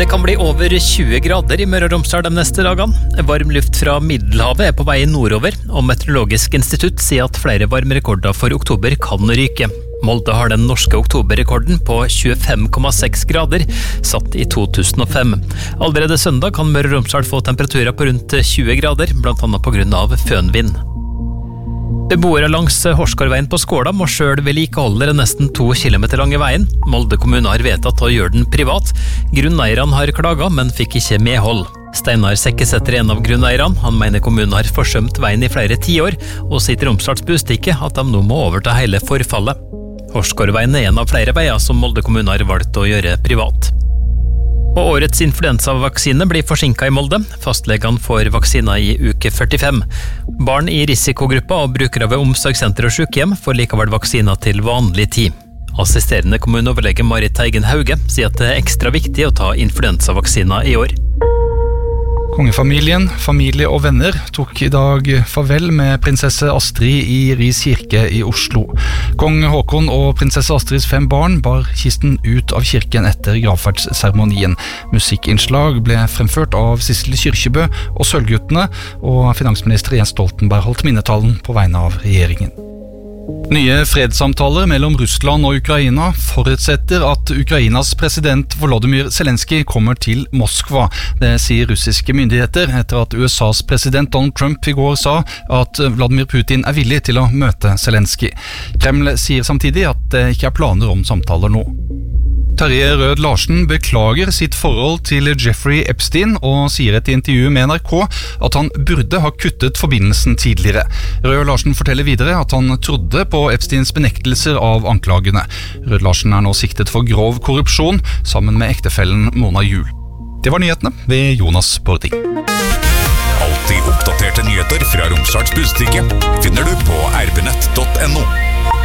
Det kan bli over 20 grader i Møre og Romsdal de neste dagene. Varm luft fra Middelhavet på vei nordover, og Meteorologisk institutt sier at flere varmerekorder for oktober kan ryke. Molde har den norske oktoberrekorden på 25,6 grader, satt i 2005. Allerede søndag kan Møre og Romsdal få temperaturer på rundt 20 grader, blant annet på grunn av fønvind. Beboere langs Horsgårdveien på Skåla må selv vedlikeholde den nesten 2 kilometer lange veien. Molde kommune har vedtatt å gjøre den privat. Grunneierne har klaget, men fikk ikke medhold. Steinar Sekkesetter er en av grunneierne. Han mener kommunen har forsømt veien i flere tiår, og sier til Romsdals Budstikke at de nå må overta hele forfallet. Horsgårdveien er en av flere veier som Molde kommune har valgt å gjøre privat. Og årets influensavaksine blir forsinket i Molde. Fastlegene får vaksiner i uke 45. Barn i risikogruppa og brukere ved omsorgssenter og sykehjem får likevel vaksiner til vanlig tid. Assisterende kommuneoverlege Marit Teigen Hauge sier at det er ekstra viktig å ta influensavaksiner i år. Kongefamilien, familie og venner tok i dag farvel med prinsesse Astrid i Ris kirke i Oslo. Kong Håkon og prinsesse Astrids 5 barn bar kisten ut av kirken etter gravferdsseremonien. Musikkinnslag ble fremført av Sissel Kyrkjebø og Sølvguttene, og finansminister Jens Stoltenberg holdt minnetalen på vegne av regjeringen. Nye fredssamtaler mellom Russland og Ukraina forutsetter at Ukrainas president Volodymyr Zelenskyj kommer til Moskva. Det sier russiske myndigheter etter at USAs president Donald Trump i går sa at Vladimir Putin er villig til å møte Zelenskyj. Kreml sier samtidig at det ikke er planer om samtaler nå. Terje Rød Larsen beklager sitt forhold til Jeffrey Epstein og sier et intervju med NRK at han burde ha kuttet forbindelsen tidligere. Rød Larsen forteller videre at han trodde på Epsteins benektelser av anklagene. Rød Larsen er nå siktet for grov korrupsjon sammen med ektefellen Mona Juel. Det var nyhetene ved Jonas Bording. Alltid oppdaterte nyheter fra Romsdals Budstikke